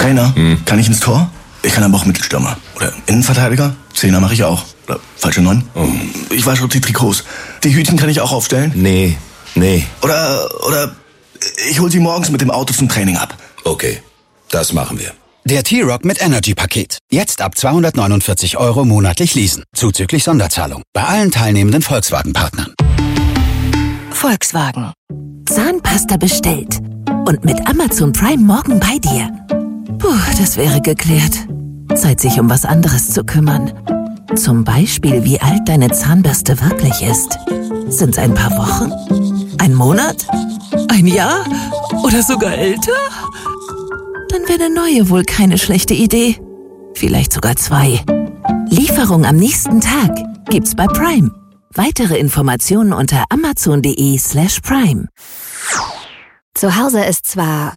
Trainer? Kann ich ins Tor? Ich kann aber auch Mittelstürmer. Oder Innenverteidiger? Zehner mache ich auch. Oder falsche 9? Ich wasche auch die Trikots. Die Hütchen kann ich auch aufstellen? Nee. Oder ich hol sie morgens mit dem Auto zum Training ab. Okay, das machen wir. Der T-Rock mit Energy-Paket. Jetzt ab 249 € monatlich leasen. Zuzüglich Sonderzahlung. Bei allen teilnehmenden Volkswagen-Partnern. Volkswagen. Zahnpasta bestellt. Und mit Amazon Prime morgen bei dir. Puh, das wäre geklärt. Zeit, sich um was anderes zu kümmern. Zum Beispiel, wie alt deine Zahnbürste wirklich ist. Sind's ein paar Wochen? Ein Monat? Ein Jahr? Oder sogar älter? Dann wäre eine neue wohl keine schlechte Idee. Vielleicht sogar 2. Lieferung am nächsten Tag gibt's bei Prime. Weitere Informationen unter amazon.de/prime. Zu Hause ist zwar...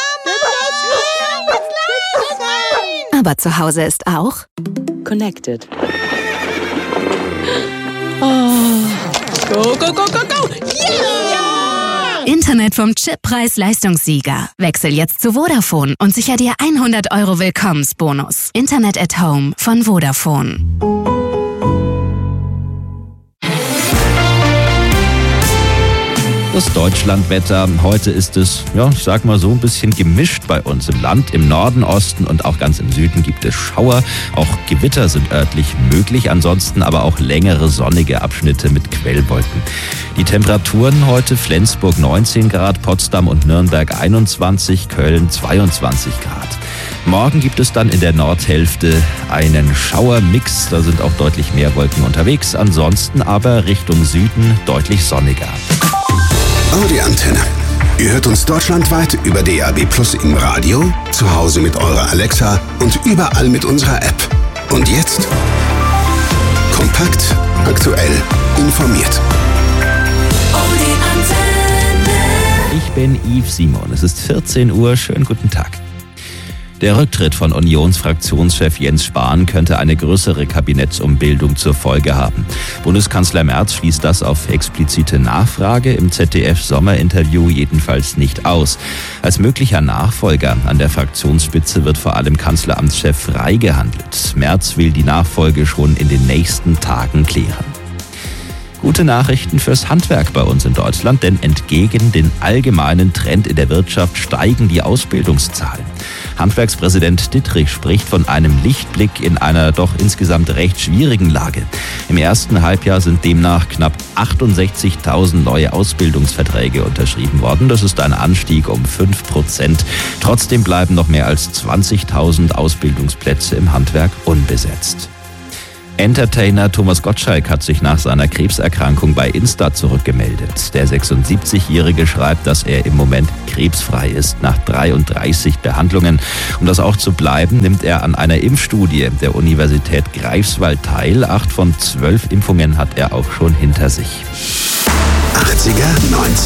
Aber zu Hause ist auch... Connected. Oh. Go, go, go, go, go! Yeah! Internet vom Chip-Preis-Leistungssieger. Wechsel jetzt zu Vodafone und sicher dir 100 € Willkommensbonus. Internet at Home von Vodafone. Das Deutschlandwetter. Heute ist es, ich sag mal so ein bisschen gemischt bei uns im Land. Im Norden, Osten und auch ganz im Süden gibt es Schauer. Auch Gewitter sind örtlich möglich. Ansonsten aber auch längere sonnige Abschnitte mit Quellwolken. Die Temperaturen heute: Flensburg 19 Grad, Potsdam und Nürnberg 21, Köln 22 Grad. Morgen gibt es dann in der Nordhälfte einen Schauermix. Da sind auch deutlich mehr Wolken unterwegs. Ansonsten aber Richtung Süden deutlich sonniger. Audi Antenne. Ihr hört uns deutschlandweit über DAB+ im Radio, zu Hause mit eurer Alexa und überall mit unserer App. Und jetzt kompakt, aktuell, informiert. Audi Antenne. Ich bin Yves Simon. Es ist 14 Uhr. Schönen guten Tag. Der Rücktritt von Unionsfraktionschef Jens Spahn könnte eine größere Kabinettsumbildung zur Folge haben. Bundeskanzler Merz schließt das auf explizite Nachfrage im ZDF-Sommerinterview jedenfalls nicht aus. Als möglicher Nachfolger an der Fraktionsspitze wird vor allem Kanzleramtschef Frey gehandelt. Merz will die Nachfolge schon in den nächsten Tagen klären. Gute Nachrichten fürs Handwerk bei uns in Deutschland, denn entgegen dem allgemeinen Trend in der Wirtschaft steigen die Ausbildungszahlen. Handwerkspräsident Dittrich spricht von einem Lichtblick in einer doch insgesamt recht schwierigen Lage. Im ersten Halbjahr sind demnach knapp 68.000 neue Ausbildungsverträge unterschrieben worden. Das ist ein Anstieg um 5%. Trotzdem bleiben noch mehr als 20.000 Ausbildungsplätze im Handwerk unbesetzt. Entertainer Thomas Gottschalk hat sich nach seiner Krebserkrankung bei Insta zurückgemeldet. Der 76-Jährige schreibt, dass er im Moment krebsfrei ist nach 33 Behandlungen. Um das auch zu bleiben, nimmt er an einer Impfstudie der Universität Greifswald teil. 8 von 12 Impfungen hat er auch schon hinter sich. 80er, 90er.